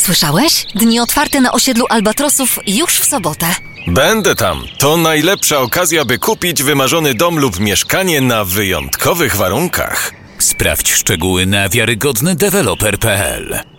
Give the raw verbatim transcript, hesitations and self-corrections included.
Słyszałeś? Dni otwarte na osiedlu Albatrosów już w sobotę. Będę tam. To najlepsza okazja, by kupić wymarzony dom lub mieszkanie na wyjątkowych warunkach. Sprawdź szczegóły na wiarygodny deweloper kropka pe el.